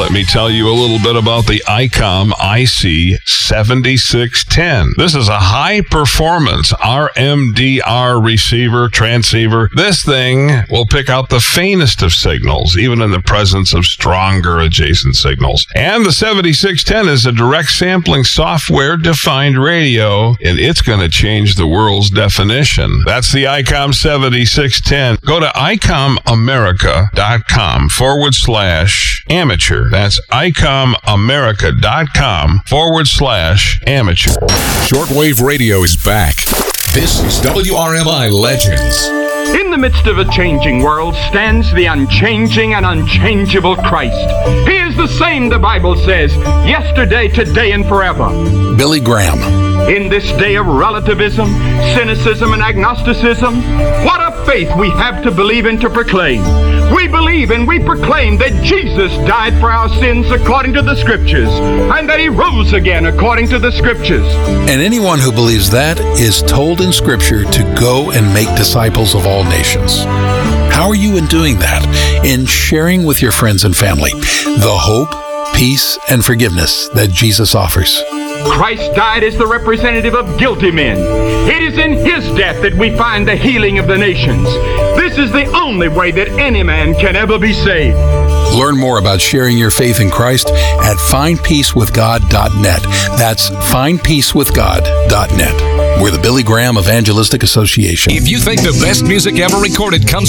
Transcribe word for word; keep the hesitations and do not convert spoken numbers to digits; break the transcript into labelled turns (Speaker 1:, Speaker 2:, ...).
Speaker 1: let me tell you a little bit about the ICOM I C seventy-six ten. This is a high-performance R M D R receiver, transceiver. This thing will pick out the faintest of signals, even in the presence of stronger adjacent signals. And the seventy-six ten is a direct sampling software-defined radio, and it's going to change the world's definition. That's the ICOM seventy-six ten. Go to icomamerica.com forward slash amateur. That's icomamerica.com forward slash amateur.
Speaker 2: Shortwave radio is back. This is W R M I Legends.
Speaker 3: In the midst of a changing world stands the unchanging and unchangeable Christ. He is the same, the Bible says, yesterday, today, and forever.
Speaker 4: Billy Graham.
Speaker 3: In this day of relativism, cynicism, and agnosticism, what a faith we have to believe and to proclaim. We believe and we proclaim that Jesus died for our sins according to the Scriptures, and that He rose again according to the Scriptures.
Speaker 4: And anyone who believes that is told in Scripture to go and make disciples of all nations. How are you in doing that? In sharing with your friends and family the hope, peace, and forgiveness that Jesus offers.
Speaker 3: Christ died as the representative of guilty men. It is in His death that we find the healing of the nations. This is the only way that any man can ever be saved.
Speaker 4: Learn more about sharing your faith in Christ at find peace with god dot net. That's find peace with god dot net. We're the Billy Graham Evangelistic Association.
Speaker 2: If you think the best music ever recorded comes